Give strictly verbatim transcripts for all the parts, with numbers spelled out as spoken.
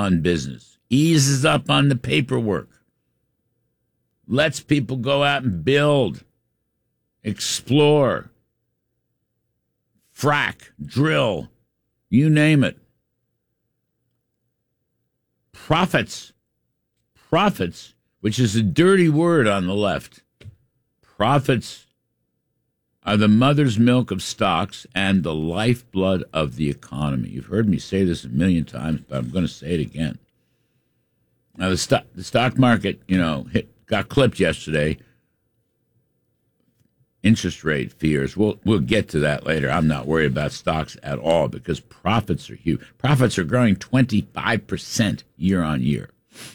on business, eases up on the paperwork, lets people go out and build, explore, frack, drill, you name it. Profits, profits, which is a dirty word on the left. Profits are the mother's milk of stocks and the lifeblood of the economy. You've heard me say this a million times, but I'm going to say it again. Now, the stock, the stock market, you know, hit, got clipped yesterday. Interest rate fears. We'll we'll get to that later. I'm not worried about stocks at all because profits are huge. Profits are growing twenty-five percent year on year.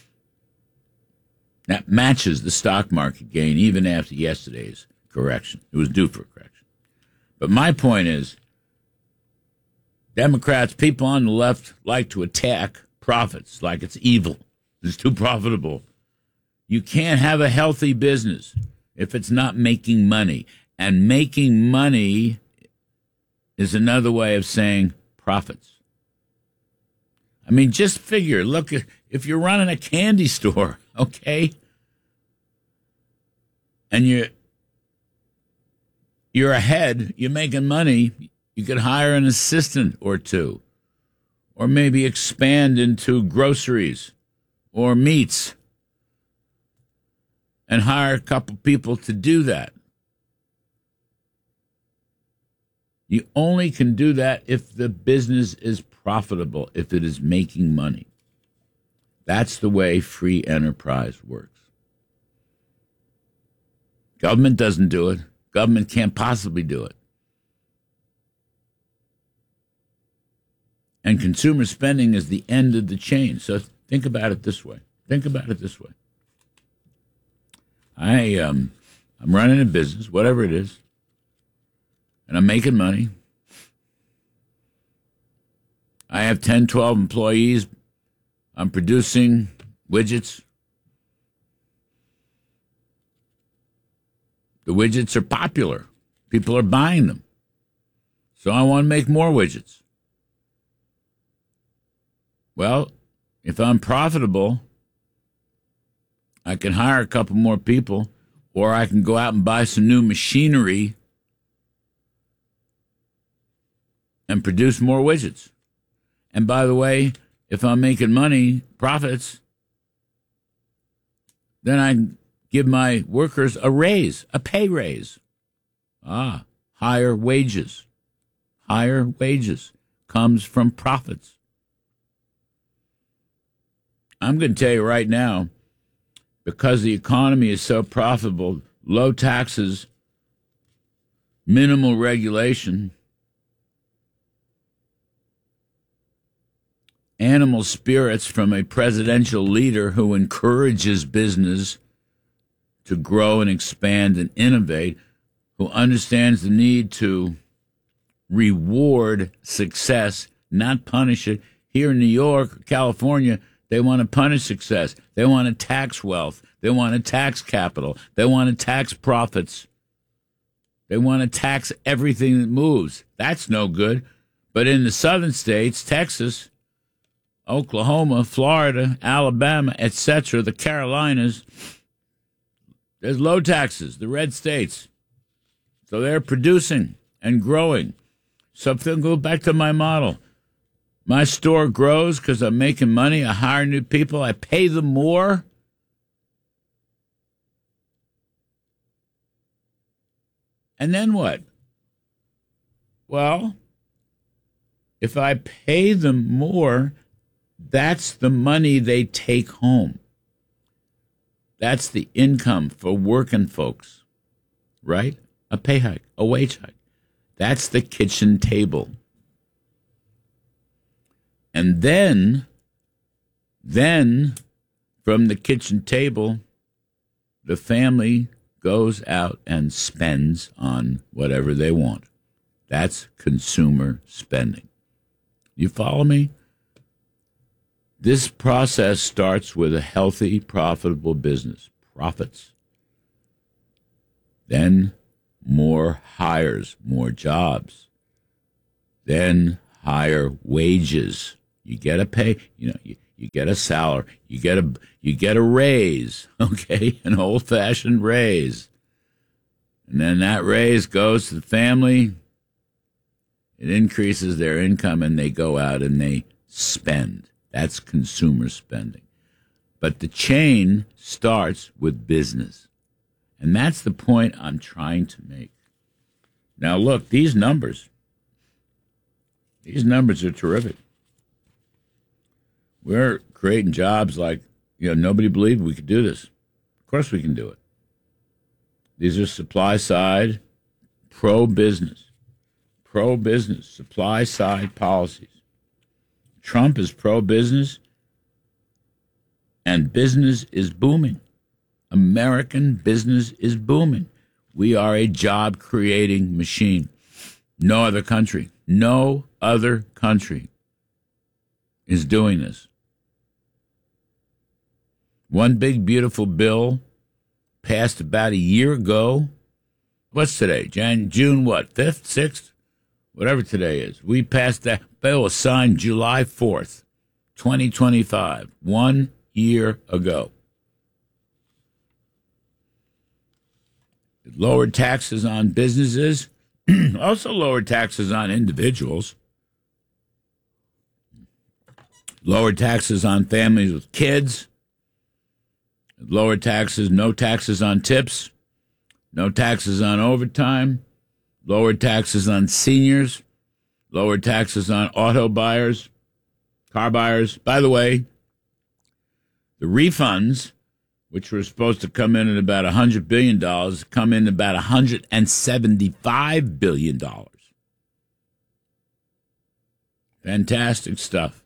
That matches the stock market gain even after yesterday's correction. It was due for a correction. But my point is, Democrats, people on the left like to attack profits like it's evil. It's too profitable. You can't have a healthy business if it's not making money. And making money is another way of saying profits. I mean, just figure, look, if you're running a candy store, okay, and you're, you're ahead, you're making money, you could hire an assistant or two, or maybe expand into groceries or meats and hire a couple people to do that. You only can do that if the business is profitable, if it is making money. That's the way free enterprise works. Government doesn't do it. Government can't possibly do it. And consumer spending is the end of the chain. So think about it this way. Think about it this way. I, um, I'm running a business, whatever it is, and I'm making money. I have ten, twelve employees. I'm producing widgets. The widgets are popular. People are buying them. So I want to make more widgets. Well, if I'm profitable, I can hire a couple more people, or I can go out and buy some new machinery and produce more widgets. And by the way, if I'm making money, profits, then I give my workers a raise, a pay raise. Ah, higher wages. Higher wages comes from profits. I'm going to tell you right now, because the economy is so profitable, low taxes, minimal regulation, animal spirits from a presidential leader who encourages business to grow and expand and innovate, who understands the need to reward success, not punish it. Here in New York, California, they want to punish success. They want to tax wealth. They want to tax capital. They want to tax profits. They want to tax everything that moves. That's no good. But in the southern states, Texas, Oklahoma, Florida, Alabama, et cetera, the Carolinas, there's low taxes, the red states. So they're producing and growing. So if they'll go back to my model, my store grows because I'm making money. I hire new people. I pay them more. And then what? Well, if I pay them more, that's the money they take home. That's the income for working folks, right? A pay hike, a wage hike. That's the kitchen table. And then, then from the kitchen table, the family goes out and spends on whatever they want. That's consumer spending. You follow me? This process starts with a healthy, profitable business. Profits. Then more hires, more jobs. Then higher wages. You get a pay, you know, you, You get a salary. You get a you get a raise, okay? An old-fashioned raise. And then that raise goes to the family. It increases their income, and they go out and they spend. That's consumer spending. But the chain starts with business. And that's the point I'm trying to make. Now, look, these numbers, these numbers are terrific. We're creating jobs like, you know, nobody believed we could do this. Of course we can do it. These are supply side, pro-business, pro-business, supply side policies. Trump is pro-business, and business is booming. American business is booming. We are a job-creating machine. No other country, no other country is doing this. One big, beautiful bill passed about a year ago. What's today? Jan, June what? fifth, sixth? Whatever today is. We passed that bill, was signed July fourth, twenty twenty-five, one year ago. It lowered taxes on businesses, also lowered taxes on individuals, lowered taxes on families with kids, lowered taxes, no taxes on tips, no taxes on overtime, lowered taxes on seniors, lowered taxes on auto buyers, car buyers. By the way, the refunds, which were supposed to come in at about one hundred billion dollars, come in about one hundred seventy-five billion dollars. Fantastic stuff.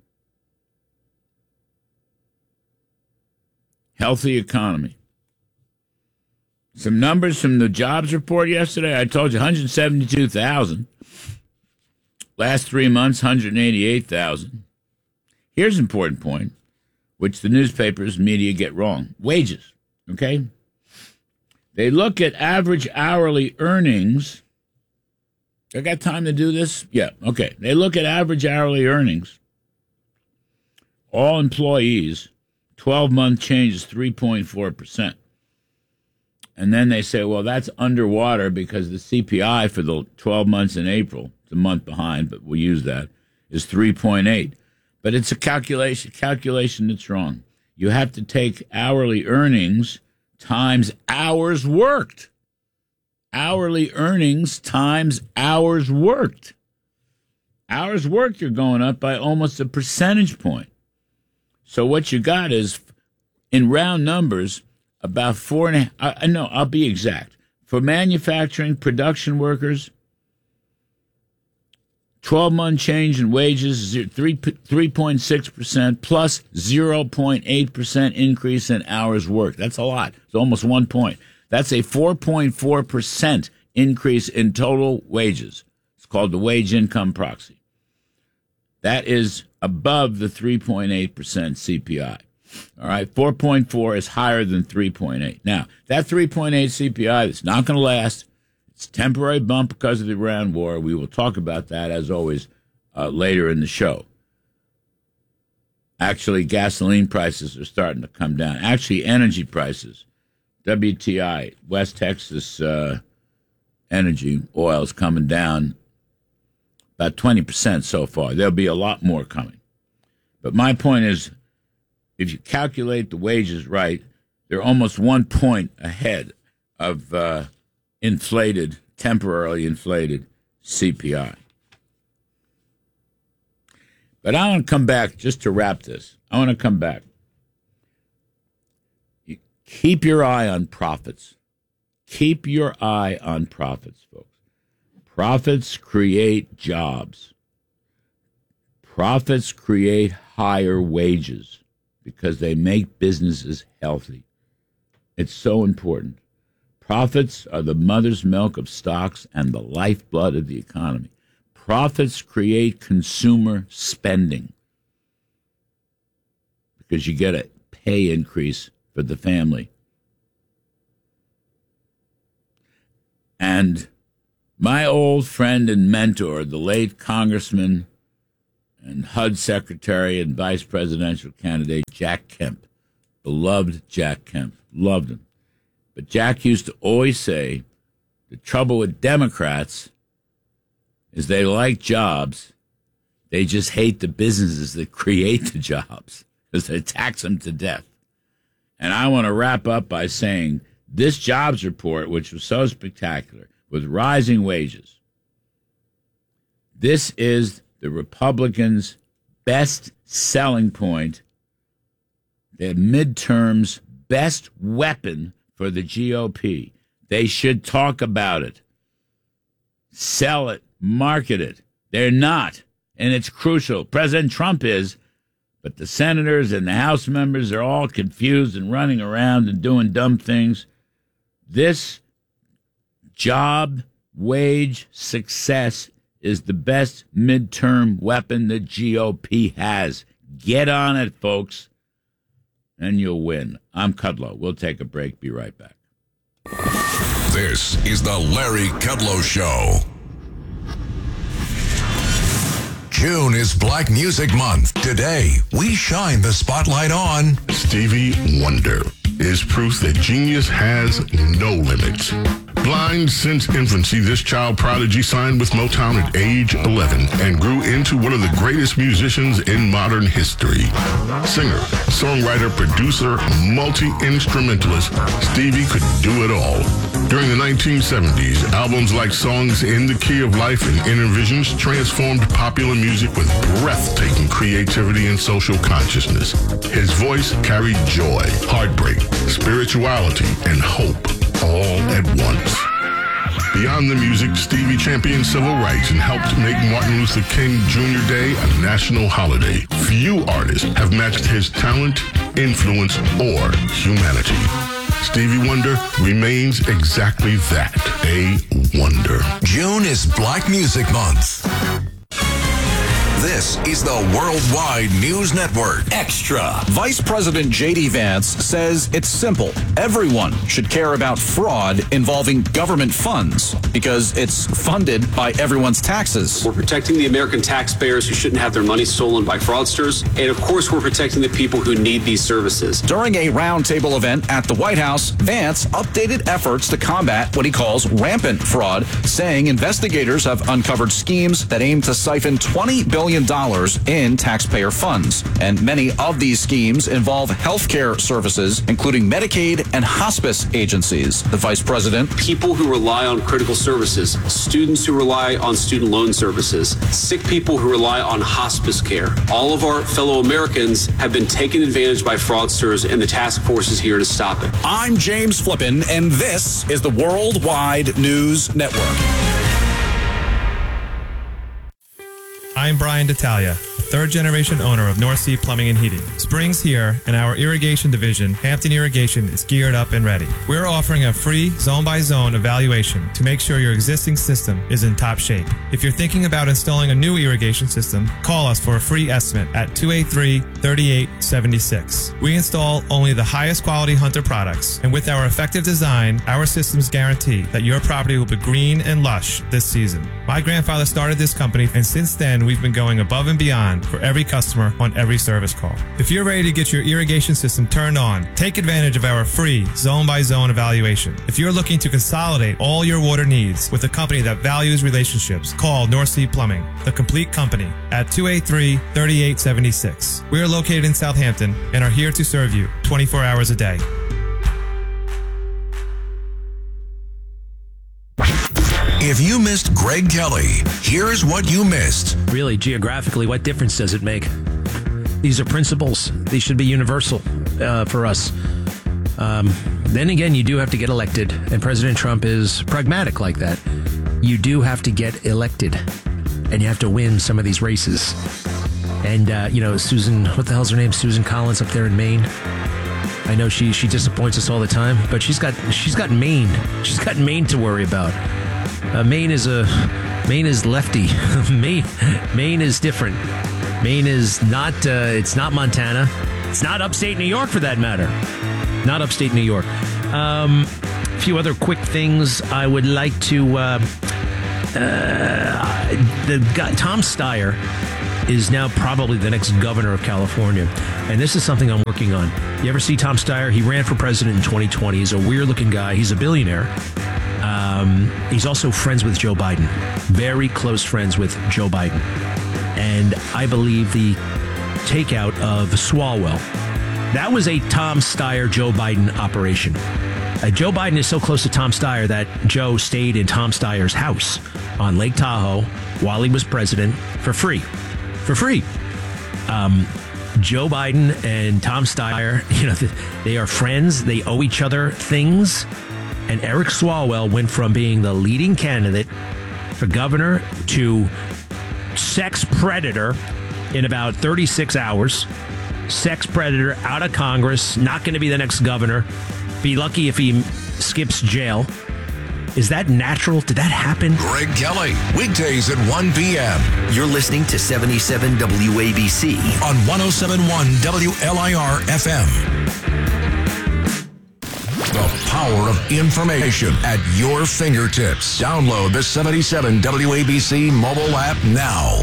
Healthy economy. Some numbers from the jobs report yesterday. I told you one hundred seventy-two thousand. Last three months, one hundred eighty-eight thousand. Here's an important point, which the newspapers, media get wrong. Wages, okay? They look at average hourly earnings. I got time to do this? Yeah, okay. They look at average hourly earnings. All employees, twelve-month change is three point four percent. And then they say, well, that's underwater because the C P I for the twelve months in April, it's a month behind, but we'll use that, is three point eight. But it's a calculation calculation that's wrong. You have to take hourly earnings times hours worked. Hourly earnings times hours worked. Hours worked are going up by almost a percentage point. So what you got is, in round numbers, about four and a half, no, I'll be exact. For manufacturing production workers, twelve-month change in wages, three point six percent plus zero point eight percent increase in hours worked. That's a lot. It's almost one point. That's a four point four percent increase in total wages. It's called the wage income proxy. That is above the three point eight percent C P I. All right, four point four is higher than three point eight. Now, that three point eight C P I, it's not going to last. It's a temporary bump because of the Iran war. We will talk about that, as always, uh, later in the show. Actually, gasoline prices are starting to come down. Actually, energy prices, W T I, West Texas uh, energy oil is coming down about twenty percent so far. There'll be a lot more coming. But my point is, if you calculate the wages right, they're almost one point ahead of uh, inflated, temporarily inflated C P I. But I want to come back, just to wrap this. I want to come back. You keep your eye on profits. Keep your eye on profits, folks. Profits create jobs. Profits create higher wages because they make businesses healthy. It's so important. Profits are the mother's milk of stocks and the lifeblood of the economy. Profits create consumer spending because you get a pay increase for the family. And my old friend and mentor, the late Congressman and H U D Secretary and Vice Presidential candidate Jack Kemp. Beloved Jack Kemp. Loved him. But Jack used to always say, the trouble with Democrats is they like jobs. They just hate the businesses that create the jobs because they tax them to death. And I want to wrap up by saying this jobs report, which was so spectacular, with rising wages, this is the Republicans' best selling point, their midterms' best weapon for the G O P. They should talk about it, sell it, market it. They're not, and it's crucial. President Trump is, but the senators and the House members are all confused and running around and doing dumb things. This job wage success is the best midterm weapon the G O P has. Get on it, folks, and you'll win. I'm Kudlow. We'll take a break. Be right back. This is the Larry Kudlow Show. June is Black Music Month. Today, we shine the spotlight on Stevie Wonder is proof that genius has no limits. Blind since infancy, this child prodigy signed with Motown at age eleven and grew into one of the greatest musicians in modern history. Singer, songwriter, producer, multi-instrumentalist, Stevie could do it all. During the nineteen seventies, albums like Songs in the Key of Life and Inner Visions transformed popular music with breathtaking creativity and social consciousness. His voice carried joy, heartbreak, spirituality, and hope all at once. Beyond the music, Stevie championed civil rights and helped make Martin Luther King Junior Day a national holiday. Few artists have matched his talent, influence, or humanity. Stevie Wonder remains exactly that, a wonder. June is Black Music Month. This is the Worldwide News Network. Extra. Vice President J D. Vance says it's simple. Everyone should care about fraud involving government funds because it's funded by everyone's taxes. We're protecting the American taxpayers who shouldn't have their money stolen by fraudsters. And of course, we're protecting the people who need these services. During a roundtable event at the White House, Vance updated efforts to combat what he calls rampant fraud, saying investigators have uncovered schemes that aim to siphon twenty billion dollars in taxpayer funds. And many of these schemes involve healthcare services, including Medicaid and hospice agencies. The vice president. People who rely on critical services, students who rely on student loan services, sick people who rely on hospice care. All of our fellow Americans have been taken advantage by fraudsters, and the task force is here to stop it. I'm James Flippin, and this is the Worldwide News Network. I'm Brian D'Italia, a third-generation owner of North Sea Plumbing and Heating. Spring's here, and our irrigation division, Hampton Irrigation, is geared up and ready. We're offering a free zone-by-zone evaluation to make sure your existing system is in top shape. If you're thinking about installing a new irrigation system, call us for a free estimate at two eight three, three eight seven six. We install only the highest quality Hunter products, and with our effective design, our systems guarantee that your property will be green and lush this season. My grandfather started this company, and since then, we've been going above and beyond for every customer on every service call. If you're ready to get your irrigation system turned on, take advantage of our free zone-by-zone evaluation. If you're looking to consolidate all your water needs with a company that values relationships, call North Sea Plumbing, the complete company, at two eight three, three eight seven six. We are located in Southampton and are here to serve you twenty-four hours a day. If you missed Greg Kelly, here's what you missed. Really, geographically, what difference does it make? These are principles. These should be universal uh, for us. Um, then again, you do have to get elected, and President Trump is pragmatic like that. You do have to get elected, and you have to win some of these races. And, uh, you know, Susan, what the hell's her name? Susan Collins up there in Maine. I know she she disappoints us all the time, but she's got she's got Maine. She's got Maine to worry about. Uh, Maine is a Maine is lefty. Maine Maine is different. Maine is not. Uh, it's not Montana. It's not upstate New York, for that matter. Not upstate New York. Um, a few other quick things I would like to. Uh, uh, the guy Tom Steyer is now probably the next governor of California. And this is something I'm working on. You ever see Tom Steyer? He ran for president in twenty twenty. He's a weird-looking guy. He's a billionaire. Um, he's also friends with Joe Biden. Very close friends with Joe Biden. And I believe the takeout of Swalwell, that was a Tom Steyer, Joe Biden operation. Uh, Joe Biden is so close to Tom Steyer that Joe stayed in Tom Steyer's house on Lake Tahoe while he was president for free. For free. Um, Joe Biden and Tom Steyer, you know, they are friends. They owe each other things. And Eric Swalwell went from being the leading candidate for governor to sex predator in about thirty-six hours. Sex predator out of Congress, not going to be the next governor. Be lucky if he skips jail. Is that natural? Did that happen? Greg Kelly, weekdays at one p.m. You're listening to seventy-seven W A B C on one oh seven point one W L I R F M. The power of information at your fingertips. Download the seventy-seven W A B C mobile app now.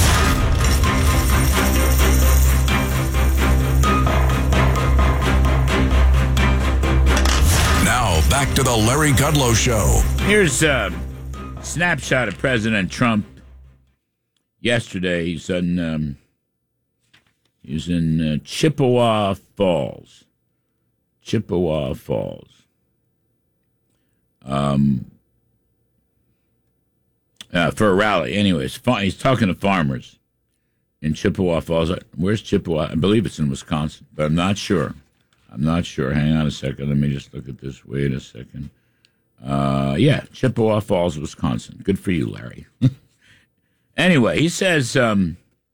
Now, back to the Larry Kudlow Show. Here's a snapshot of President Trump yesterday. He's in, um, he's in uh, Chippewa Falls. Chippewa Falls. Um, uh, for a rally. Anyways, he's talking to farmers in Chippewa Falls. Where's Chippewa? I believe it's in Wisconsin, but I'm not sure. I'm not sure. Hang on a second. Let me just look at this. Wait a second. Uh, yeah, Chippewa Falls, Wisconsin. Good for you, Larry. Anyway, he says, um,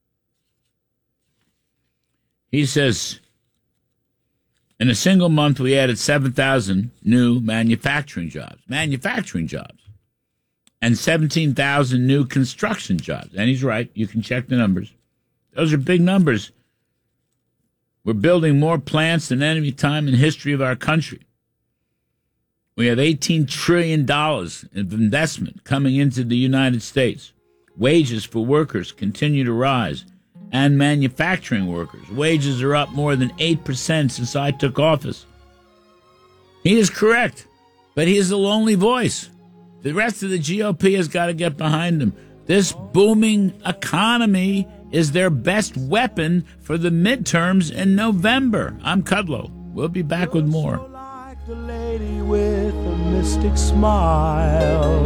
he says, in a single month, we added seven thousand new manufacturing jobs. Manufacturing jobs. And seventeen thousand new construction jobs. And he's right. You can check the numbers. Those are big numbers. We're building more plants than any time in history of our country. We have eighteen trillion dollars of investment coming into the United States. Wages for workers continue to rise. And manufacturing workers. Wages are up more than eight percent since I took office. He is correct, but he is a lonely voice. The rest of the G O P has got to get behind him. This booming economy is their best weapon for the midterms in November. I'm Kudlow. We'll be back with more. Like the lady with a mystic smile.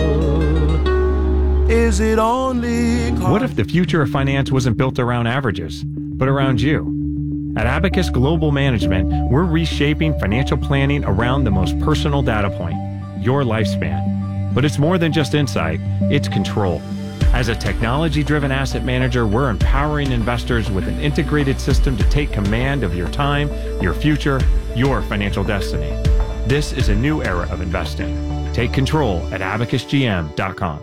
Is it only... What if the future of finance wasn't built around averages, but around you? At Abacus Global Management, we're reshaping financial planning around the most personal data point, your lifespan. But it's more than just insight, it's control. As a technology-driven asset manager, we're empowering investors with an integrated system to take command of your time, your future, your financial destiny. This is a new era of investing. Take control at abacus g m dot com.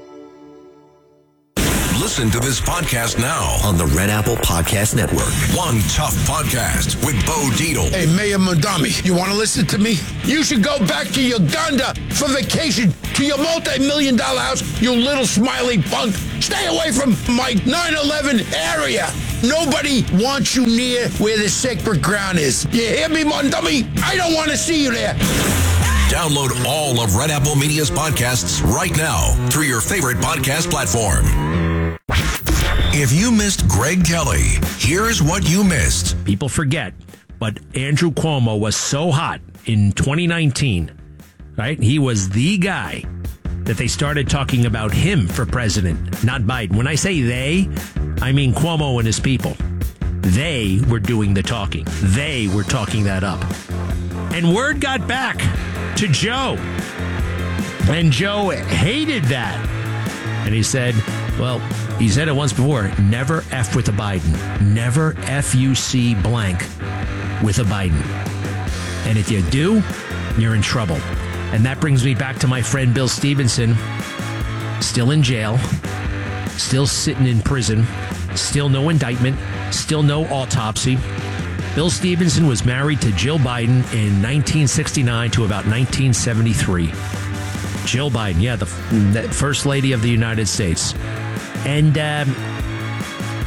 Listen to this podcast now on the Red Apple Podcast Network. One Tough Podcast with Bo Dietl. Hey, Mayor Mondami, you want to listen to me? You should go back to Uganda for vacation to your multi-million dollar house, you little smiley punk. Stay away from my nine eleven area. Nobody wants you near where the sacred ground is. You hear me, Mondami? I don't want to see you there. Download all of Red Apple Media's podcasts right now through your favorite podcast platform. If you missed Greg Kelly, here's what you missed. People forget, but Andrew Cuomo was so hot in twenty nineteen, right? He was the guy that they started talking about him for president, not Biden. When I say they, I mean Cuomo and his people. They were doing the talking. They were talking that up. And word got back to Joe. And Joe hated that. And he said, well, he said it once before, never F with a Biden. Never F U C blank with a Biden. And if you do, you're in trouble. And that brings me back to my friend Bill Stevenson, still in jail, still sitting in prison, still no indictment, still no autopsy. Bill Stevenson was married to Jill Biden in nineteen sixty-nine to about nineteen seventy-three. Jill Biden, yeah, the, the First Lady of the United States. And um,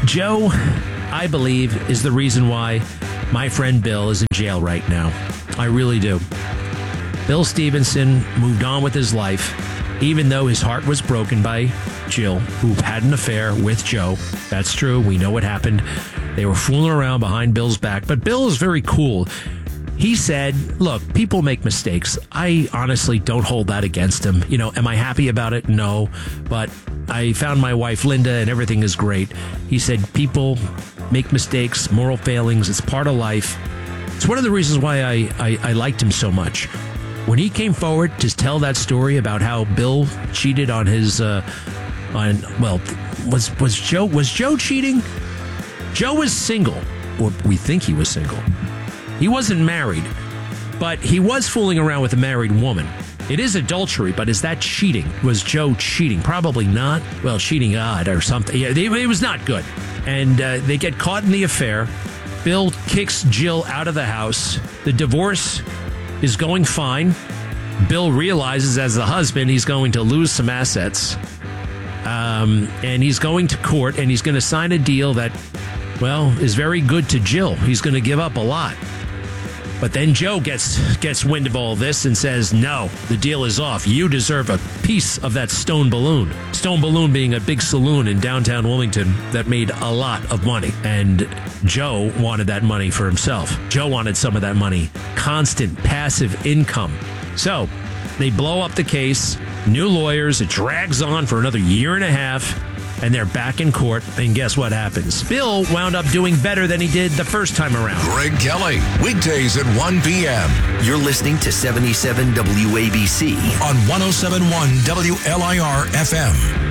Joe, I believe, is the reason why my friend Bill is in jail right now. I really do. Bill Stevenson moved on with his life, even though his heart was broken by Jill, who had an affair with Joe. That's true. We know what happened. They were fooling around behind Bill's back. But Bill is very cool. He said, look, people make mistakes. I honestly don't hold that against him. You know, am I happy about it? No. But I found my wife, Linda, and everything is great. He said, people make mistakes, moral failings. It's part of life. It's one of the reasons why I, I, I liked him so much. When he came forward to tell that story about how Bill cheated on his, uh, on well, was was Joe was Joe cheating? Joe was single, or we think he was single. He wasn't married, but he was fooling around with a married woman. It is adultery, but is that cheating? Was Joe cheating? Probably not. Well, cheating odd or something. Yeah, it was not good. And uh, they get caught in the affair. Bill kicks Jill out of the house. The divorce is going fine. Bill realizes as the husband he's going to lose some assets. Um, and he's going to court and he's going to sign a deal that, well, is very good to Jill. He's going to give up a lot. But then Joe gets gets wind of all this and says, no, the deal is off. You deserve a piece of that Stone Balloon. Stone Balloon being a big saloon in downtown Wilmington that made a lot of money. And Joe wanted that money for himself. Joe wanted some of that money. Constant passive income. So they blow up the case. New lawyers. It drags on for another year and a half. And they're back in court, and guess what happens? Bill wound up doing better than he did the first time around. Greg Kelly, weekdays at one p.m. You're listening to seventy-seven W A B C on one oh seven point one W L I R F M.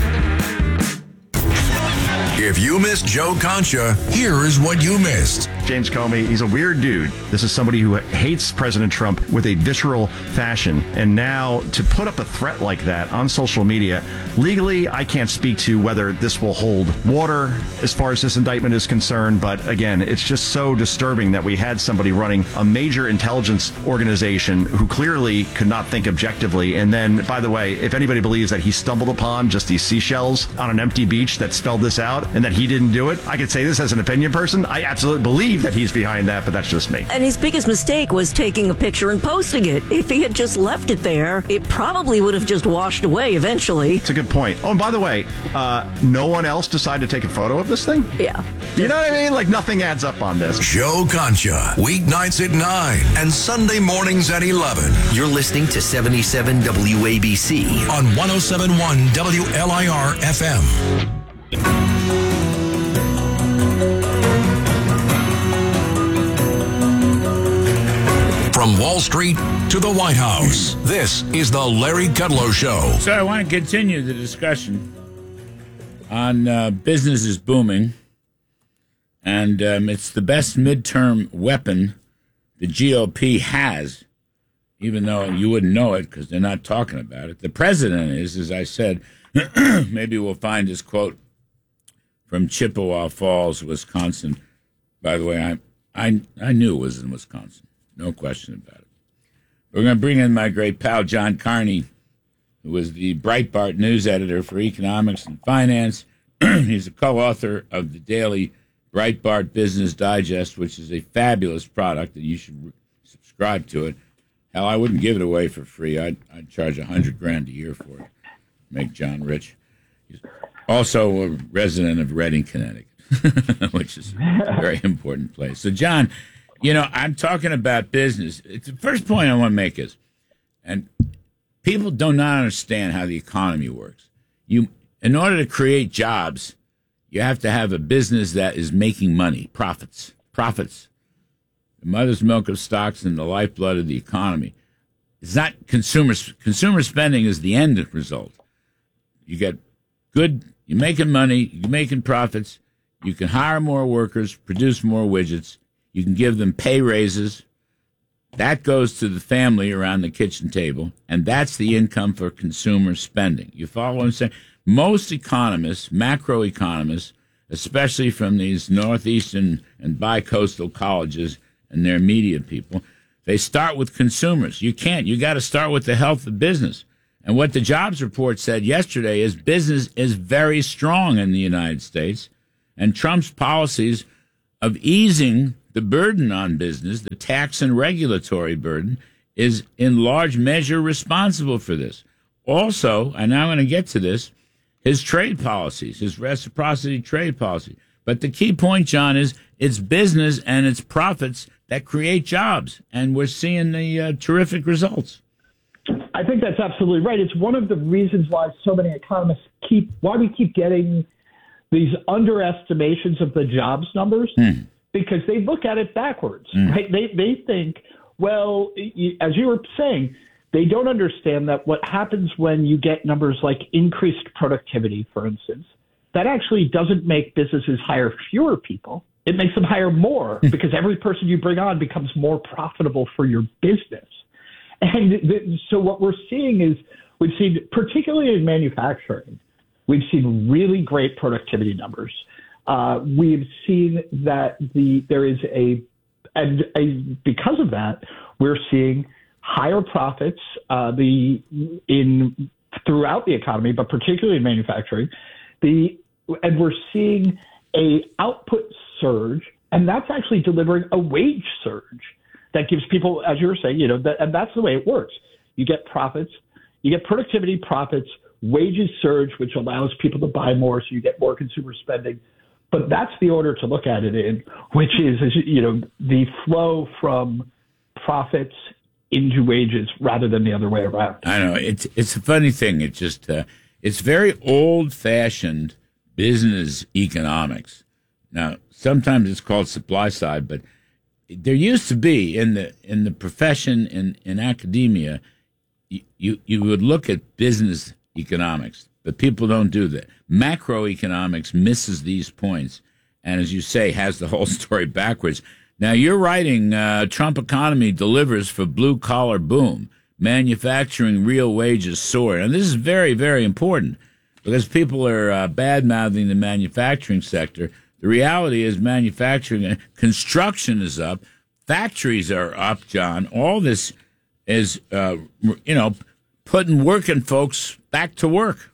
If you missed Joe Concha, here is what you missed. James Comey, he's a weird dude. This is somebody who hates President Trump with a visceral fashion. And now to put up a threat like that on social media, legally, I can't speak to whether this will hold water as far as this indictment is concerned. But again, it's just so disturbing that we had somebody running a major intelligence organization who clearly could not think objectively. And then, by the way, if anybody believes that he stumbled upon just these seashells on an empty beach that spelled this out and that he didn't do it, I could say this as an opinion person. I absolutely believe that he's behind that, but that's just me. And his biggest mistake was taking a picture and posting it. If he had just left it there, it probably would have just washed away eventually. It's a good point. Oh, and by the way, uh, no one else decided to take a photo of this thing? Yeah. You know what I mean? Like, nothing adds up on this. Joe Concha, weeknights at nine and Sunday mornings at eleven. You're listening to seventy-seven W A B C on one oh seven point one W L I R F M. From Wall Street to the White House, this is the Larry Kudlow Show. So I want to continue the discussion on uh, business is booming, and um, it's the best midterm weapon the G O P has, even though you wouldn't know it because they're not talking about it. The president is, as I said, maybe we'll find his quote from Chippewa Falls, Wisconsin. By the way, I I I knew it was in Wisconsin. No question about it. We're going to bring in my great pal, John Carney, who was the Breitbart news editor for economics and finance. He's a co-author of the daily Breitbart Business Digest, which is a fabulous product, and you should re- subscribe to it. Hell, I wouldn't give it away for free. I'd, I'd charge a hundred grand a year for it. Make John rich. He's also a resident of Reading, Connecticut, which is a very important place. So, John, you know, I'm talking about business. It's the first point I want to make is, and people do not understand how the economy works. You, in order to create jobs, you have to have a business that is making money, profits, profits. The mother's milk of stocks and the lifeblood of the economy. It's not consumer, consumer spending is the end result. You get good, you're making money, you're making profits, you can hire more workers, produce more widgets, you can give them pay raises. That goes to the family around the kitchen table, and that's the income for consumer spending. You follow what I'm saying? Most economists, macroeconomists, especially from these northeastern and bi-coastal colleges and their media people, they start with consumers. You can't. You got to start with the health of business. And what the jobs report said yesterday is business is very strong in the United States. And Trump's policies of easing the burden on business, the tax and regulatory burden, is in large measure responsible for this. Also, and I'm going to get to this, his trade policies, his reciprocity trade policy. But the key point, John, is it's business and it's profits that create jobs. And we're seeing the uh, terrific results. I think that's absolutely right. It's one of the reasons why so many economists keep, why we keep getting these underestimations of the jobs numbers, mm. because they look at it backwards, mm. right? They, they think, well, as you were saying, they don't understand that what happens when you get numbers like increased productivity, for instance, that actually doesn't make businesses hire fewer people. It makes them hire more because every person you bring on becomes more profitable for your business. And th- so what we're seeing is we've seen, particularly in manufacturing, we've seen really great productivity numbers. Uh, we've seen that the there is a, and a, because of that, we're seeing higher profits uh, the in throughout the economy, but particularly in manufacturing. The and we're seeing a output surge, and that's actually delivering a wage surge that gives people, as you were saying, you know, that, and that's the way it works. You get profits, you get productivity, profits, wages surge, which allows people to buy more, so you get more consumer spending. But that's the order to look at it in, which is, you know, the flow from profits into wages rather than the other way around. I know it's it's a funny thing. It just uh, it's very old-fashioned business economics. Now, sometimes it's called supply side, but there used to be in the in the profession in, in academia, you, you you would look at business economics, but people don't do that. Macroeconomics misses these points, and as you say, has the whole story backwards. Now you're writing uh, Trump economy delivers for blue collar boom, manufacturing real wages soar, and this is very very important because people are uh, bad mouthing the manufacturing sector. The reality is manufacturing and construction is up. Factories are up, John. All this is, uh, you know, putting working folks back to work.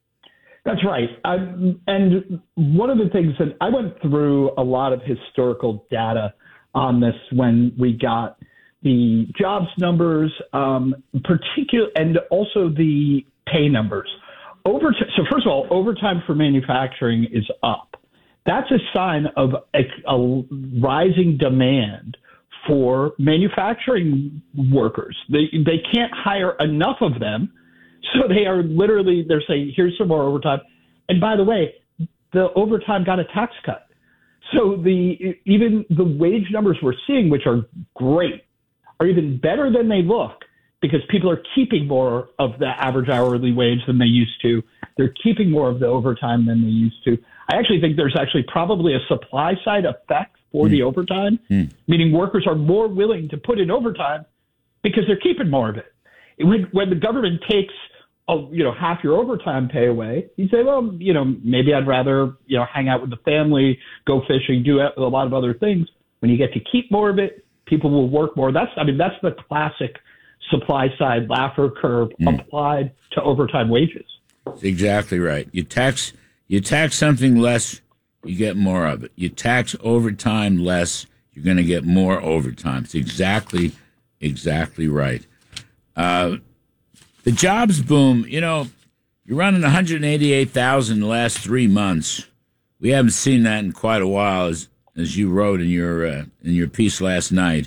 That's right. Um, and one of the things that I went through a lot of historical data on this when we got the jobs numbers, um, particular, and also the pay numbers. Over so first of all, overtime for manufacturing is up. That's a sign of a, a rising demand for manufacturing workers. They they can't hire enough of them, so they are literally, they're saying, here's some more overtime. And by the way, the overtime got a tax cut. So the even the wage numbers we're seeing, which are great, are even better than they look because people are keeping more of the average hourly wage than they used to. They're keeping more of the overtime than they used to. I actually think there's actually probably a supply side effect for mm. the overtime, mm. meaning workers are more willing to put in overtime because they're keeping more of it. When, when the government takes a, you know, half your overtime pay away, you say, well, you know, maybe I'd rather, you know, hang out with the family, go fishing, do a lot of other things. When you get to keep more of it, people will work more. That's, I mean, that's the classic supply side Laffer curve mm. applied to overtime wages. That's exactly right. You tax you tax something less, you get more of it. You tax overtime less, you're going to get more overtime. It's exactly, exactly right. Uh, the jobs boom, you know, you're running one hundred eighty-eight thousand the last three months. We haven't seen that in quite a while, as as you wrote in your uh, in your piece last night.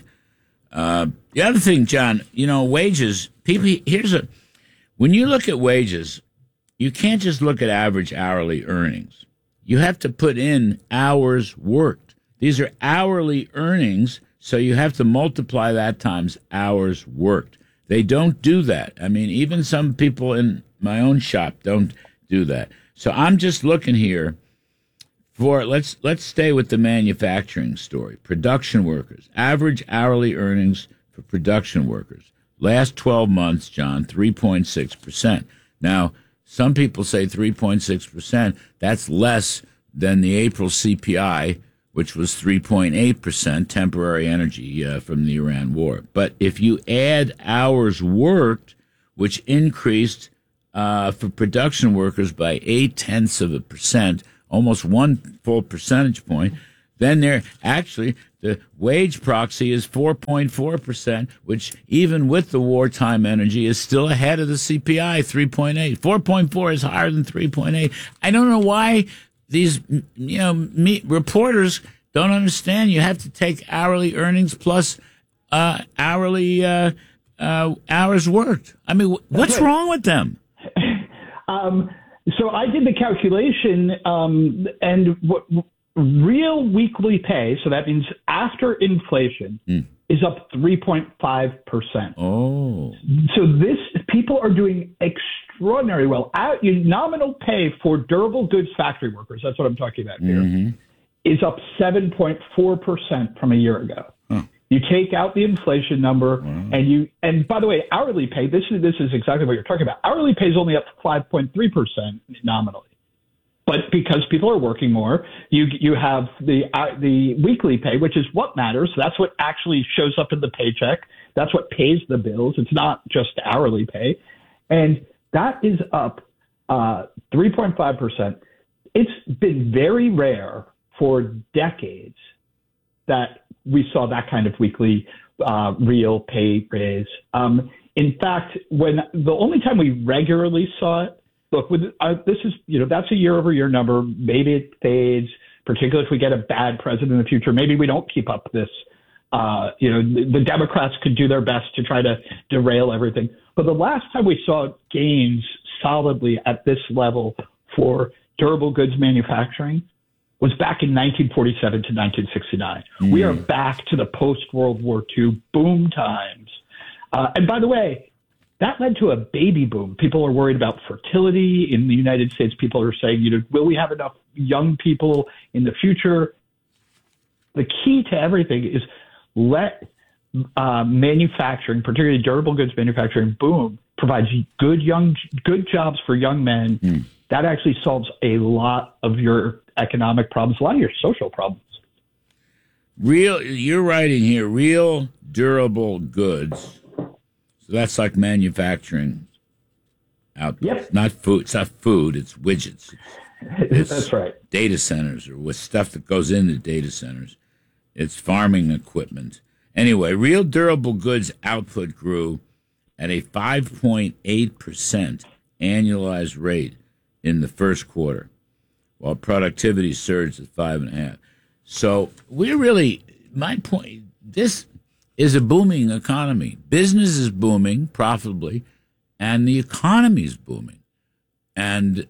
Uh, the other thing, John, you know, wages. People, here's a when you look at wages, you can't just look at average hourly earnings. You have to put in hours worked. These are hourly earnings, so you have to multiply that times hours worked. They don't do that. I mean, even some people in my own shop don't do that. So I'm just looking here for, let's let's stay with the manufacturing story. Production workers, average hourly earnings for production workers. Last twelve months, John, three point six percent. Now, some people say three point six percent. That's less than the April C P I, which was three point eight percent, temporary energy uh, from the Iran war. But if you add hours worked, which increased uh, for production workers by eight tenths of a percent almost one full percentage point. Then there actually the wage proxy is four point four percent, which even with the wartime energy is still ahead of the C P I, three point eight. four point four is higher than three point eight. I don't know why these, you know, me, reporters don't understand. You have to take hourly earnings plus uh, hourly uh, uh, hours worked. I mean, what's wrong with them? Um, so I did the calculation, um, and what real weekly pay, so that means after inflation, mm. is up three point five percent. Oh. So this, people are doing extraordinarily well. Out, nominal pay for durable goods factory workers, that's what I'm talking about here, mm-hmm. is up seven point four percent from a year ago. Huh. You take out the inflation number, wow. and you, and by the way, hourly pay, this is, this is exactly what you're talking about. Hourly pay is only up five point three percent nominally. But because people are working more, you you have the uh, the weekly pay, which is what matters. That's what actually shows up in the paycheck. That's what pays the bills. It's not just hourly pay. And that is up uh, three point five percent. It's been very rare for decades that we saw that kind of weekly uh, real pay raise. Um, in fact, when the only time we regularly saw it, look, with, uh, this is, you know, that's a year-over-year number. Maybe it fades, particularly if we get a bad president in the future. Maybe we don't keep up this. Uh, you know, the, the Democrats could do their best to try to derail everything. But the last time we saw gains solidly at this level for durable goods manufacturing was back in nineteen forty-seven to nineteen sixty-nine. Mm. We are back to the post-World War Two boom times. Uh, and by the way, that led to a baby boom. People are worried about fertility in the United States. People are saying, you know, will we have enough young people in the future? The key to everything is let uh, manufacturing, particularly durable goods manufacturing, boom, provides good young, good jobs for young men. Mm. That actually solves a lot of your economic problems, a lot of your social problems. Real, you're writing here, real durable goods. So that's like manufacturing outputs. Yep. Not food. It's not food. It's widgets. It's, it's that's right. Data centers or with stuff that goes into data centers. It's farming equipment. Anyway, real durable goods output grew at a five point eight percent annualized rate in the first quarter, while productivity surged at five and a half. So we're really, my point, this is a booming economy. Business is booming profitably, and the economy is booming. And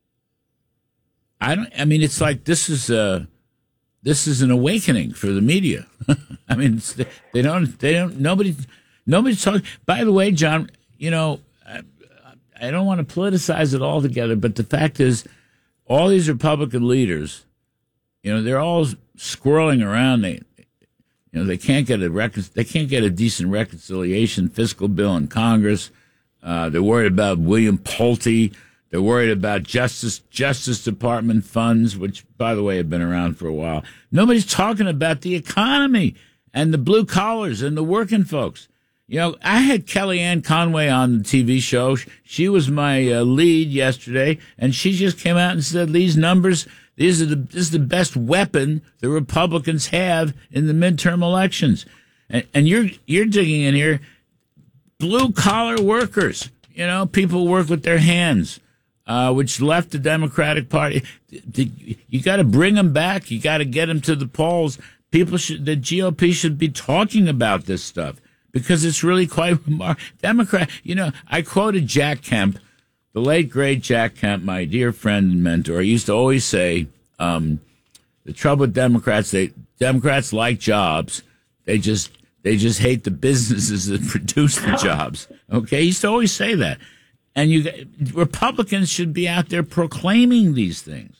I don't. I mean, it's like this is a this is an awakening for the media. I mean, it's, they don't. They don't. Nobody. Nobody's talking. By the way, John, you know, I, I don't want to politicize it altogether, but the fact is, all these Republican leaders, you know, they're all squirreling around. They. You know, they can't get a recon- they can't get a decent reconciliation fiscal bill in Congress. Uh, they're worried about William Pulte. They're worried about Justice Justice Department funds, which, by the way, have been around for a while. Nobody's talking about the economy and the blue collars and the working folks. You know, I had Kellyanne Conway on the T V show. She was my uh, lead yesterday, and she just came out and said these numbers. These are the, this is the best weapon the Republicans have in the midterm elections. And, and you're, you're digging in here, blue collar workers, you know, people work with their hands, uh, which left the Democratic Party. You got to bring them back. You got to get them to the polls. People should, the G O P should be talking about this stuff because it's really quite remarkable. Democrat, you know, I quoted Jack Kemp. The late, great Jack Kemp, my dear friend and mentor, used to always say, um, the trouble with Democrats, they Democrats like jobs. They just they just hate the businesses that produce the jobs. Okay? He used to always say that. And you Republicans should be out there proclaiming these things.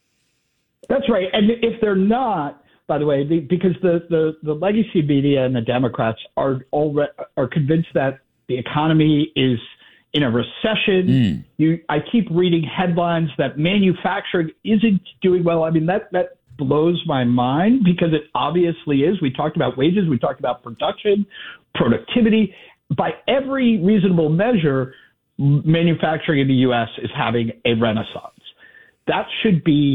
That's right. And if they're not, by the way, because the, the, the legacy media and the Democrats are already, are convinced that the economy is in a recession. Mm. You, I keep reading headlines that manufacturing isn't doing well. I mean, that, that blows my mind because it obviously is. We talked about wages. We talked about production, productivity. By every reasonable measure, manufacturing in the U S is having a renaissance. That should be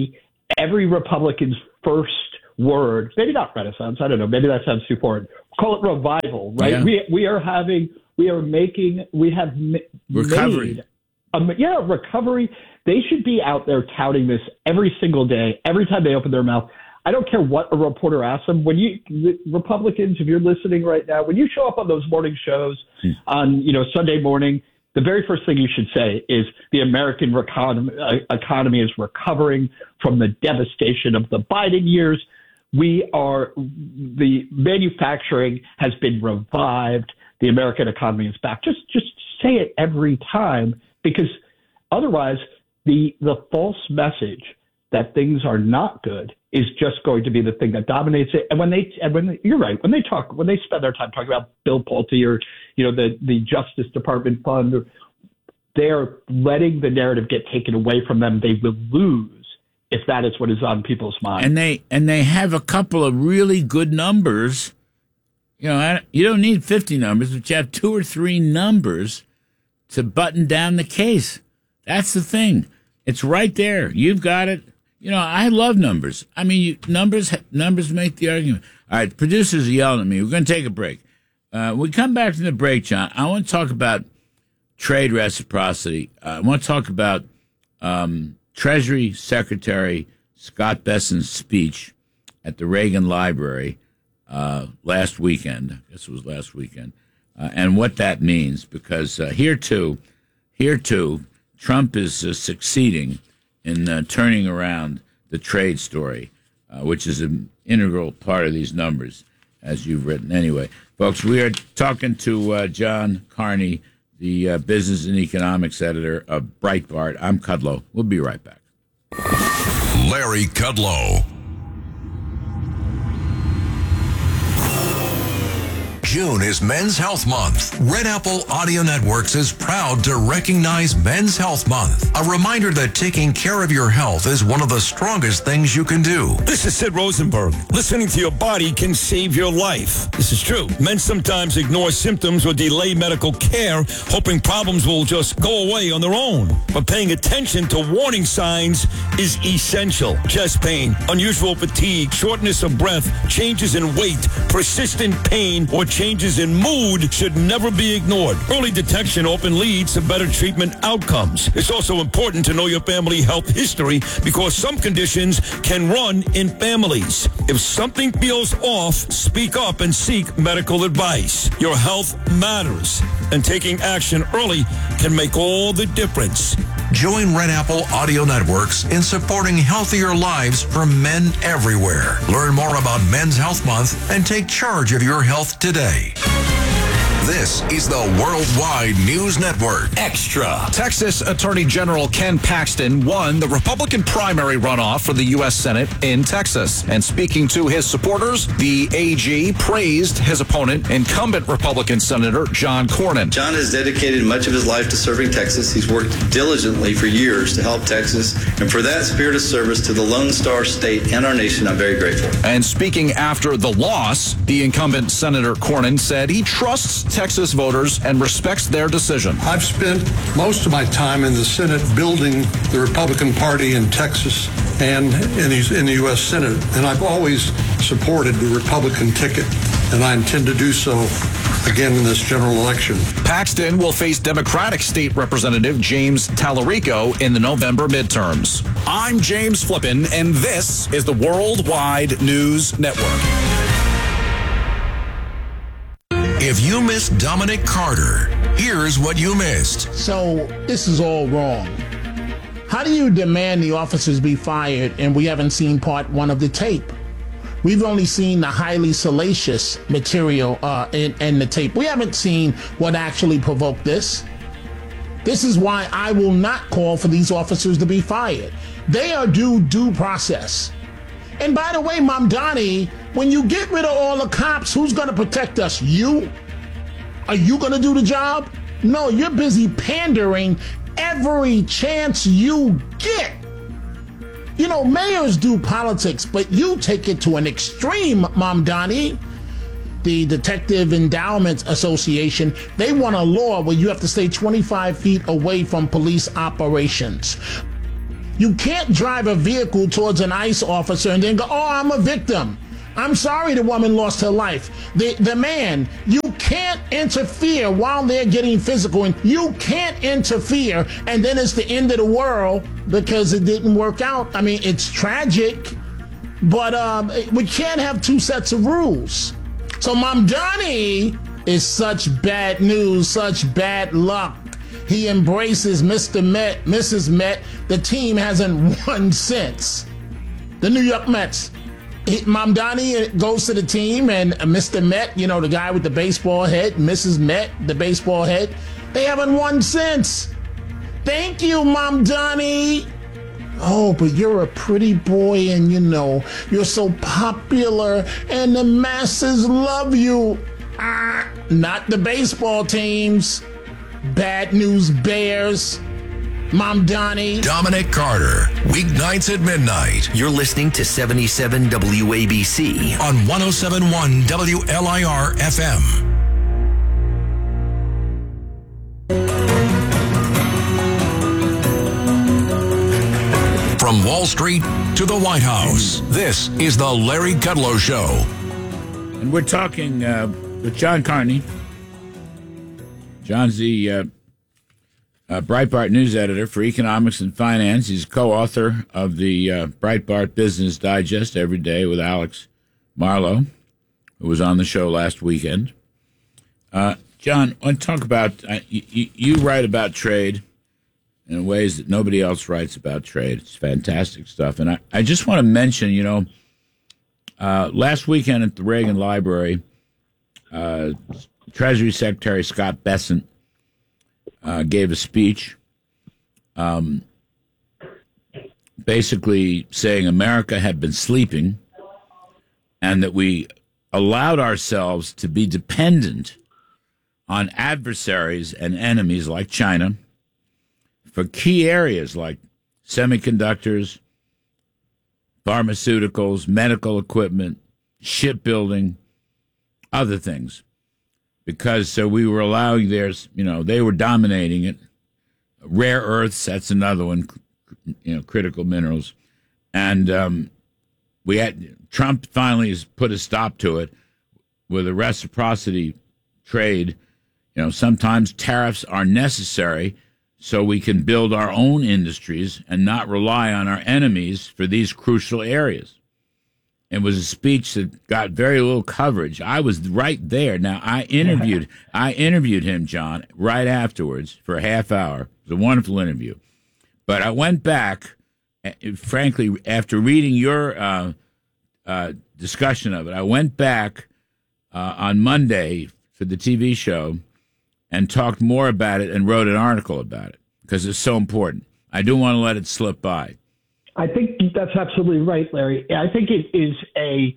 every Republican's first word, maybe not renaissance, I don't know, maybe that sounds too foreign. Call it revival, right? Yeah. We we are having, we are making, we have ma- Recovery. made, um, yeah, recovery. They should be out there touting this every single day, every time they open their mouth. I don't care what a reporter asks them. When you Republicans, if you're listening right now, when you show up on those morning shows hmm. on you know Sunday morning, the very first thing you should say is the American recon- uh, economy is recovering from the devastation of the Biden years. We are the manufacturing has been revived. The American economy is back. Just just say it every time, because otherwise the the false message that things are not good is just going to be the thing that dominates it. And when they, and when they, you're right, when they talk, when they spend their time talking about Bill Pulte or, you know, the, the Justice Department fund, or they're letting the narrative get taken away from them. They will lose if that is what is on people's minds. And they, and they have a couple of really good numbers. You know, I, you don't need fifty numbers, but you have two or three numbers to button down the case. That's the thing. It's right there. You've got it. You know, I love numbers. I mean, you, numbers numbers make the argument. All right, producers are yelling at me. We're going to take a break. Uh, we come back from the break, John. I want to talk about trade reciprocity. Uh, I want to talk about um, Treasury Secretary Scott Bessent's speech at the Reagan Library uh, last weekend. I guess it was last weekend. Uh, and what that means, because uh, here, too, here, too, Trump is uh, succeeding in uh, turning around the trade story, uh, which is an integral part of these numbers, as you've written. Anyway, folks, we are talking to uh, John Carney, the uh, business and economics editor of Breitbart. I'm Kudlow. We'll be right back. Larry Kudlow. June is Men's Health Month. Red Apple Audio Networks is proud to recognize Men's Health Month. A reminder that taking care of your health is one of the strongest things you can do. This is Sid Rosenberg. Listening to your body can save your life. This is true. Men sometimes ignore symptoms or delay medical care, hoping problems will just go away on their own. But paying attention to warning signs is essential. Chest pain, unusual fatigue, shortness of breath, changes in weight, persistent pain, or changes in mood should never be ignored. Early detection often leads to better treatment outcomes. It's also important to know your family health history because some conditions can run in families. If something feels off, speak up and seek medical advice. Your health matters, and taking action early can make all the difference. Join Red Apple Audio Networks in supporting healthier lives for men everywhere. Learn more about Men's Health Month and take charge of your health today. This is the Worldwide News Network. Extra. Texas Attorney General Ken Paxton won the Republican primary runoff for the U S Senate in Texas. And speaking to his supporters, the A G praised his opponent, incumbent Republican Senator John Cornyn. John has dedicated much of his life to serving Texas. He's worked diligently for years to help Texas. And for that spirit of service to the Lone Star State and our nation, I'm very grateful. And speaking after the loss, the incumbent Senator Cornyn said he trusts Texas voters and respects their decision. I've spent most of my time in the Senate building the Republican Party in Texas and in the, in the U S Senate, and I've always supported the Republican ticket, and I intend to do so again in this general election. Paxton will face Democratic State Representative James Tallarico in the November midterms. I'm James Flippin, and this is the Worldwide News Network. If you missed Dominic Carter, here's what you missed. So this is all wrong. How do you demand the officers be fired and we haven't seen part one of the tape? We've only seen the highly salacious material uh, in, in the tape. We haven't seen what actually provoked this. This is why I will not call for these officers to be fired. They are due due process. And by the way, Mamdani, when you get rid of all the cops, who's going to protect us? You? Are you going to do the job? No, you're busy pandering every chance you get. You know, mayors do politics, but you take it to an extreme, Mamdani. The Detective Endowment Association, they want a law where you have to stay twenty-five feet away from police operations. You can't drive a vehicle towards an ICE officer and then go, oh, I'm a victim. I'm sorry the woman lost her life. The the man, you can't interfere while they're getting physical. And you can't interfere and then it's the end of the world because it didn't work out. I mean, it's tragic, but um, we can't have two sets of rules. So Mamdani is such bad news, such bad luck. He embraces Mister Met, Missus Met. The team hasn't won since. The New York Mets. He, Mamdani goes to the team, and Mister Met, you know, the guy with the baseball head, Missus Met, the baseball head, they haven't won since. Thank you, Mamdani. Oh, but you're a pretty boy, and, you know, you're so popular, and the masses love you. Ah, not the baseball teams. Bad news bears. Mamdani. Dominic Carter, weeknights at midnight. You're listening to seventy-seven W A B C on one oh seven point one W L I R F M. From Wall Street to the White House, this is the Larry Kudlow Show. And we're talking uh, with John Carney. John's the uh, uh, Breitbart news editor for economics and finance. He's co-author of the uh, Breitbart Business Digest Every Day with Alex Marlow, who was on the show last weekend. Uh, John, I want to talk about, uh, you, you write about trade in ways that nobody else writes about trade. It's fantastic stuff. And I, I just want to mention, you know, uh, last weekend at the Reagan Library, uh, Treasury Secretary Scott Bessent uh, gave a speech um, basically saying America had been sleeping and that we allowed ourselves to be dependent on adversaries and enemies like China for key areas like semiconductors, pharmaceuticals, medical equipment, shipbuilding, other things. Because so we were allowing theirs, you know, they were dominating it. Rare earths, that's another one, you know, critical minerals. And um, we had, Trump finally has put a stop to it with a reciprocity trade. You know, sometimes tariffs are necessary so we can build our own industries and not rely on our enemies for these crucial areas. It was a speech that got very little coverage. I was right there. Now, I interviewed I interviewed him, John, right afterwards for a half hour. It was a wonderful interview. But I went back, frankly, after reading your uh, uh, discussion of it, I went back uh, on Monday for the T V show and talked more about it and wrote an article about it because it's so important. I don't want to let it slip by. I think that's absolutely right, Larry. I think it is a,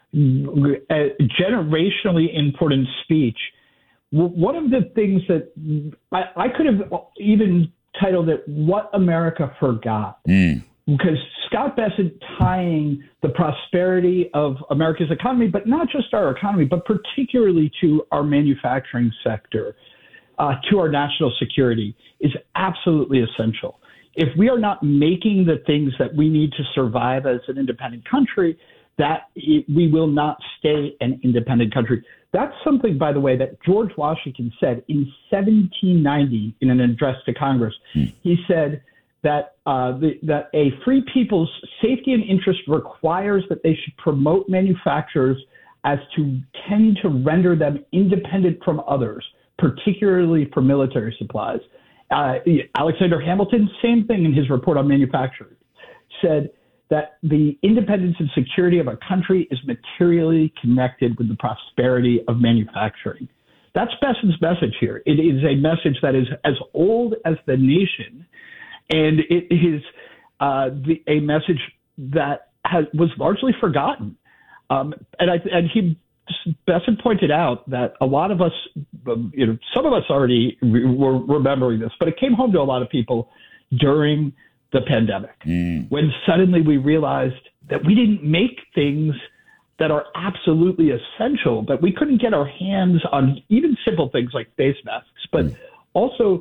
a generationally important speech. One of the things that I, I could have even titled it, What America Forgot. Mm. Because Scott Bessent tying the prosperity of America's economy, but not just our economy, but particularly to our manufacturing sector, uh, to our national security, is absolutely essential. If we are not making the things that we need to survive as an independent country, that it, we will not stay an independent country. That's something, by the way, that George Washington said in seventeen ninety in an address to Congress. Mm. He said that uh, the, that a free people's safety and interest requires that they should promote manufacturers as to tend to render them independent from others, particularly for military supplies. Uh, Alexander Hamilton, same thing in his report on manufacturing, said that the independence and security of a country is materially connected with the prosperity of manufacturing. That's Bessent's message here. It is a message that is as old as the nation, and it is uh, the, a message that has, was largely forgotten. Um, and, I, and he Bessent pointed out that a lot of us, you know, some of us already were remembering this, but it came home to a lot of people during the pandemic, mm. when suddenly we realized that we didn't make things that are absolutely essential, but we couldn't get our hands on even simple things like face masks, but mm. also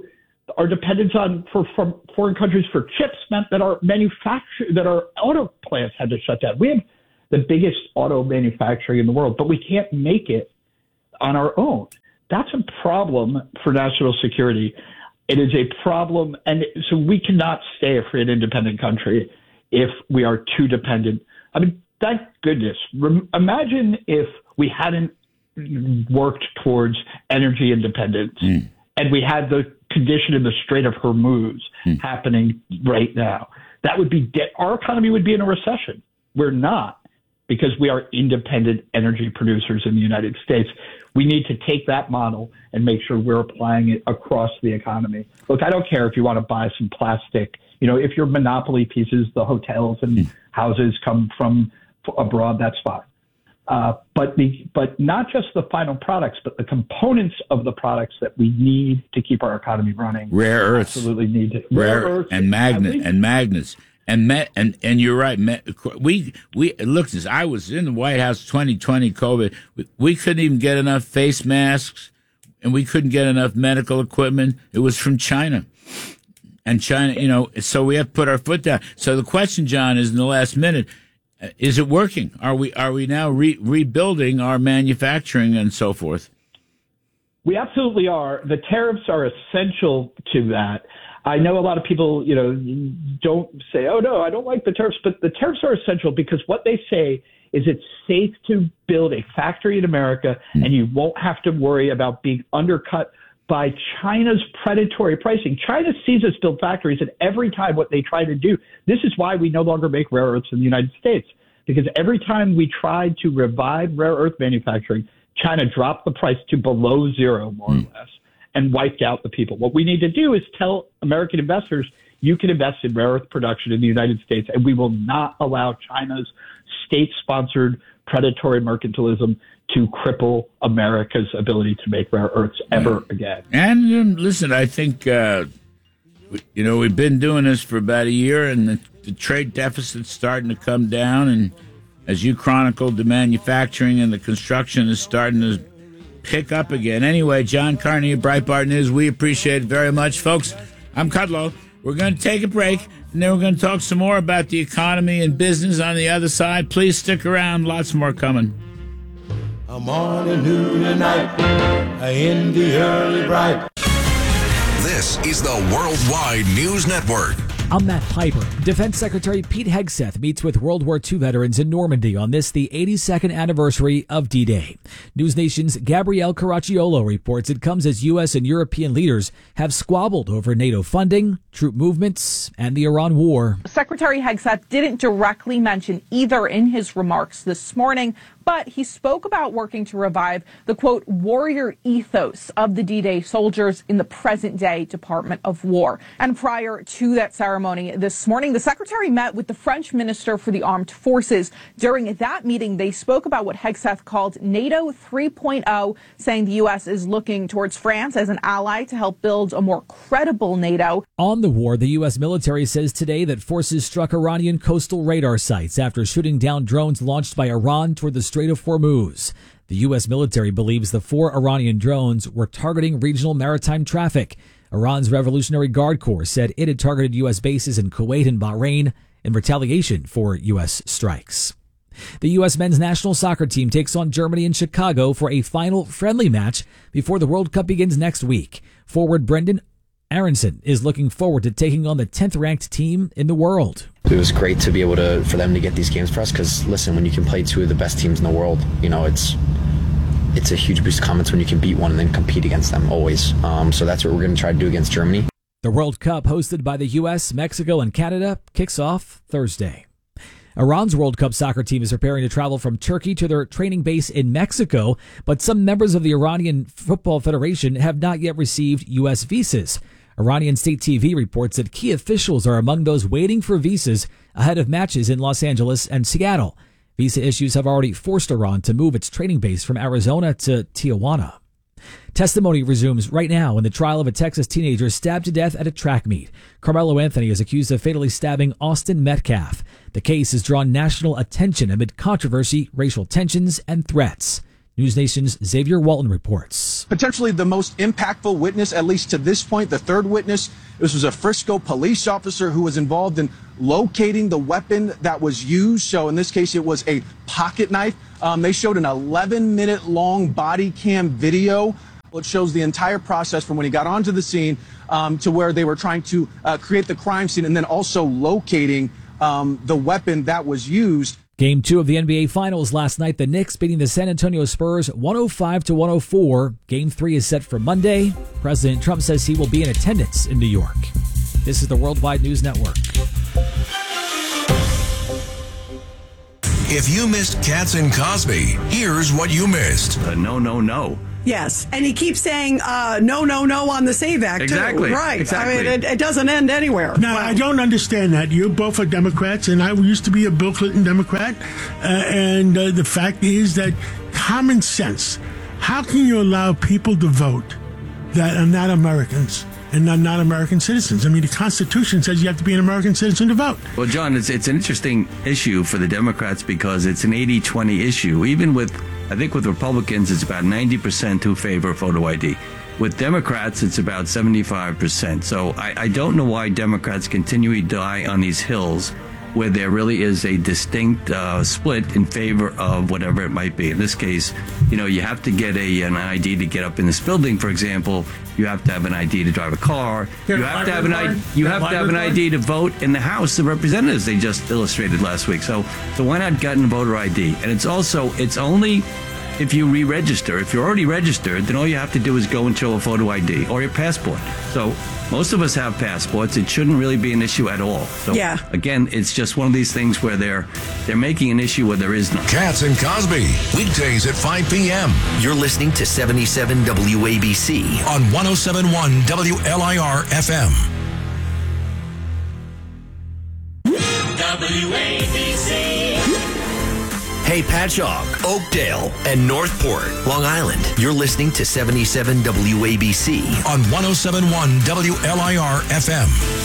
our dependence on for from foreign countries for chips meant that our manufacture that our auto plants had to shut down. We have the biggest auto manufacturing in the world, but we can't make it on our own. That's a problem for national security. It is a problem, and so we cannot stay a free and independent country if we are too dependent. I mean, thank goodness. Rem- imagine if we hadn't worked towards energy independence mm. and we had the condition in the Strait of Hormuz mm. happening right now. That would be de- our economy would be in a recession. We're not, because we are independent energy producers in the United States. We need to take that model and make sure we're applying it across the economy. Look, I don't care if you want to buy some plastic. You know, if your monopoly pieces, the hotels and mm. houses come from abroad, that's fine. Uh, but the but not just the final products, but the components of the products that we need to keep our economy running. Rare earths, absolutely need to, rare, rare earths and magnet and magnets and me, and and you're right. Me, we we look. I was in the White House twenty twenty COVID. We, we couldn't even get enough face masks, and we couldn't get enough medical equipment. It was from China. And China, you know, so we have to put our foot down. So the question, John, is in the last minute. Is it working? Are we are we now re- rebuilding our manufacturing and so forth? We absolutely are. The tariffs are essential to that. I know a lot of people, you know, don't say, "Oh no, I don't like the tariffs," but the tariffs are essential because what they say is it's safe to build a factory in America, mm. and you won't have to worry about being undercut by China's predatory pricing. China sees us build factories, and every time what they try to do, this is why we no longer make rare earths in the United States, because every time we tried to revive rare earth manufacturing, China dropped the price to below zero, more mm. or less, and wiped out the people. What we need to do is tell American investors, you can invest in rare earth production in the United States, and we will not allow China's state-sponsored predatory mercantilism to cripple America's ability to make rare earths ever again. And um, listen, I think, uh, you know, we've been doing this for about a year, and the, the trade deficit's starting to come down. And as you chronicled, the manufacturing and the construction is starting to pick up again. Anyway, John Carney of Breitbart News, we appreciate it very much. Folks, I'm Kudlow. We're going to take a break, and then we're going to talk some more about the economy and business on the other side. Please stick around. Lots more coming. A morning, noon, and night, in the early bright. This is the Worldwide News Network. I'm Matt Piper. Defense Secretary Pete Hegseth meets with World War Two veterans in Normandy on this, the eighty-second anniversary of D-Day. News Nation's Gabrielle Caracciolo reports it comes as U S and European leaders have squabbled over NATO funding, troop movements, and the Iran war. Secretary Hegseth didn't directly mention either in his remarks this morning, but he spoke about working to revive the, quote, warrior ethos of the D-Day soldiers in the present-day Department of War. And prior to that ceremony this morning, the secretary met with the French Minister for the Armed Forces. During that meeting, they spoke about what Hegseth called NATO three point oh, saying the U S is looking towards France as an ally to help build a more credible NATO. On the war, the U S military says today that forces struck Iranian coastal radar sites after shooting down drones launched by Iran toward the Strait of Hormuz. The U S military believes the four Iranian drones were targeting regional maritime traffic. Iran's Revolutionary Guard Corps said it had targeted U S bases in Kuwait and Bahrain in retaliation for U S strikes. The U S men's national soccer team takes on Germany in Chicago for a final friendly match before the World Cup begins next week. Forward Brendan Aronson is looking forward to taking on the tenth ranked team in the world. It was great to be able to, for them to get these games for us, because listen, when you can play two of the best teams in the world, you know, it's it's a huge boost of confidence when you can beat one and then compete against them always. Um, so that's what we're going to try to do against Germany. The World Cup, hosted by the U S, Mexico, and Canada, kicks off Thursday. Iran's World Cup soccer team is preparing to travel from Turkey to their training base in Mexico, but some members of the Iranian Football Federation have not yet received U S visas. Iranian state T V reports that key officials are among those waiting for visas ahead of matches in Los Angeles and Seattle. Visa issues have already forced Iran to move its training base from Arizona to Tijuana. Testimony resumes right now in the trial of a Texas teenager stabbed to death at a track meet. Carmelo Anthony is accused of fatally stabbing Austin Metcalf. The case has drawn national attention amid controversy, racial tensions, and threats. News Nation's Xavier Walton reports. Potentially the most impactful witness, at least to this point, the third witness. This was a Frisco police officer who was involved in locating the weapon that was used. So in this case, it was a pocket knife. Um, they showed an eleven minute long body cam video. It shows the entire process from when he got onto the scene um, to where they were trying to uh, create the crime scene and then also locating um, the weapon that was used. Game two of the N B A Finals last night, the Knicks beating the San Antonio Spurs one oh five to one oh four. Game three is set for Monday. President Trump says he will be in attendance in New York. This is the Worldwide News Network. If you missed Katz and Cosby, here's what you missed. Uh, no, no, no. Yes, and he keeps saying uh, no, no, no on the SAVE Act, exactly. too. Right. Exactly. I mean, it, it doesn't end anywhere. Now, well, I don't understand that. You both are Democrats, and I used to be a Bill Clinton Democrat. Uh, and uh, the fact is that common sense, how can you allow people to vote that are not Americans and are not American citizens? I mean, the Constitution says you have to be an American citizen to vote. Well, John, it's, it's an interesting issue for the Democrats because it's an eighty twenty issue. Even with, I think with Republicans, it's about ninety percent who favor photo I D. With Democrats, it's about seventy-five percent. So I, I don't know why Democrats continually die on these hills where there really is a distinct uh, split in favor of whatever it might be. In this case, you know, you have to get a an I D to get up in this building, for example. You have to have an I D to drive a car. You have to have an I D. You have to have an I D to vote in the House of Representatives. They just illustrated last week. So, so why not get a voter I D? And it's also it's only if you re-register. If you're already registered, then all you have to do is go and show a photo I D or your passport. So most of us have passports. It shouldn't really be an issue at all. So yeah. Again, it's just one of these things where they're they're making an issue where there is none. Katz and Cosby, weekdays at five p.m. You're listening to seventy-seven W A B C on one oh seven point one W L I R F M. W A B C. Hey, Patchogue, Oakdale, and Northport, Long Island. You're listening to seventy-seven W A B C on one oh seven point one W L I R F M.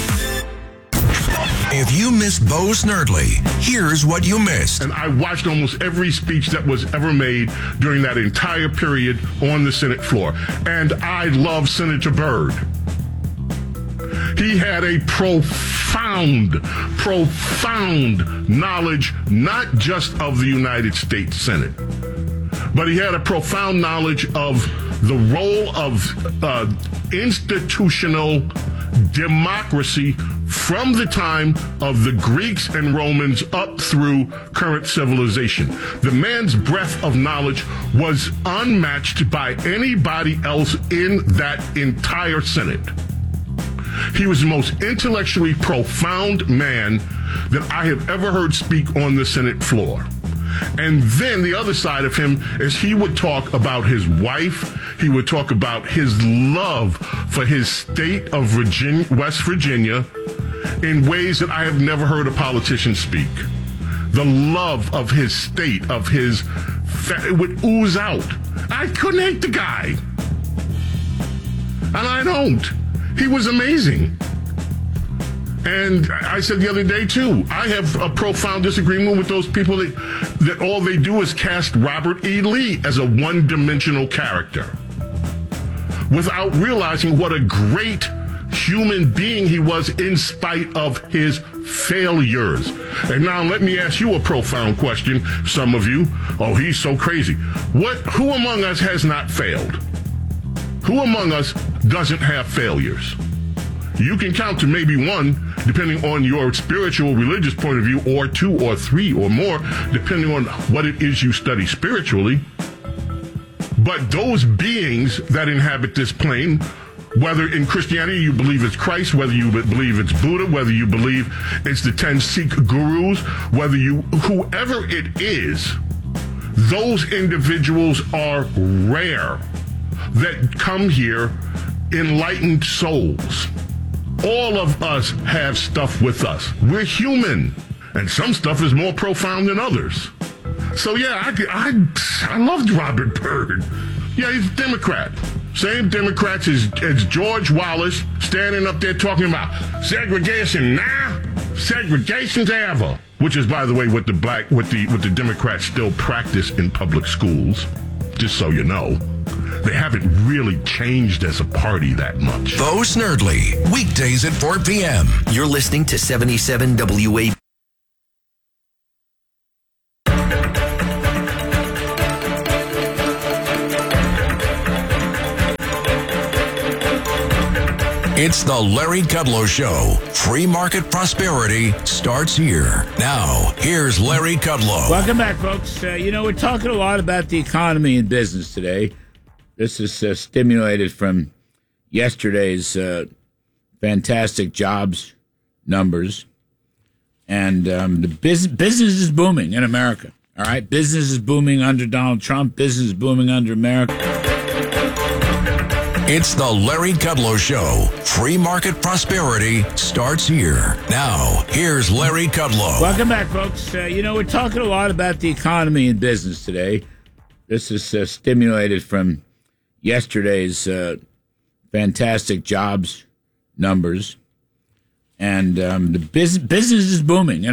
If you missed Bo Snerdley, here's what you missed. And I watched almost every speech that was ever made during that entire period on the Senate floor. And I love Senator Byrd. He had a profound, profound knowledge, not just of the United States Senate, but he had a profound knowledge of the role of uh, institutional democracy from the time of the Greeks and Romans up through current civilization. The man's breadth of knowledge was unmatched by anybody else in that entire Senate. He was the most intellectually profound man that I have ever heard speak on the Senate floor. And then the other side of him is he would talk about his wife. He would talk about his love for his state of Virginia, West Virginia, in ways that I have never heard a politician speak. The love of his state, of his, it would ooze out. I couldn't hate the guy. And I don't. He was amazing. And I said the other day, too, I have a profound disagreement with those people that, that all they do is cast Robert E. Lee as a one-dimensional character without realizing what a great human being he was in spite of his failures. And now let me ask you a profound question, some of you. Oh, he's so crazy. What? Who among us has not failed? Who among us doesn't have failures? You can count to maybe one, depending on your spiritual, religious point of view, or two or three or more, depending on what it is you study spiritually. But those beings that inhabit this plane, whether in Christianity you believe it's Christ, whether you believe it's Buddha, whether you believe it's the ten Sikh gurus, whether you, whoever it is, those individuals are rare that come here enlightened souls. All of us have stuff with us. We're human, and some stuff is more profound than others. So yeah, I, I, I loved Robert Byrd. Yeah, he's a Democrat. Same Democrats as, as George Wallace standing up there talking about segregation now, segregation's ever. Which is, by the way, what the black, what the what the Democrats still practice in public schools. just so you know. They haven't really changed as a party that much. Bo Snerdley, weekdays at four p.m. You're listening to seventy-seven W A B. It's the Larry Kudlow Show. Free market prosperity starts here. Now, here's Larry Kudlow. Welcome back, folks. Uh, you know, we're talking a lot about the economy and business today. This is uh, stimulated from yesterday's uh, fantastic jobs numbers. And um, the bus- business is booming in America. All right? Business is booming under Donald Trump. Business is booming under America. It's the Larry Kudlow Show. Free market prosperity starts here. Now, here's Larry Kudlow. Welcome back, folks. Uh, you know, we're talking a lot about the economy and business today. This is uh, stimulated from yesterday's uh, fantastic jobs numbers. And um, the bus- business is booming.